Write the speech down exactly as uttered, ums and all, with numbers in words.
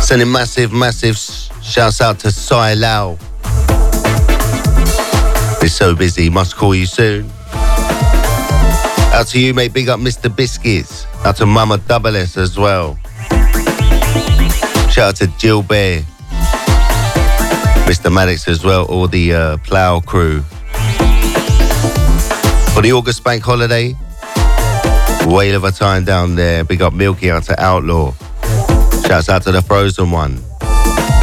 Sending massive, massive shouts out to Sai Lau. He's so busy, must call you soon. Out to you, mate, big up Mister Biscuits. Out to Mama Double S as well. Shout out to Jill Bear. Mister Maddox as well, all the uh, Plough crew. For the August bank holiday, whale of a time down there. Big up Milky, out to Outlaw. Shouts out to the Frozen One.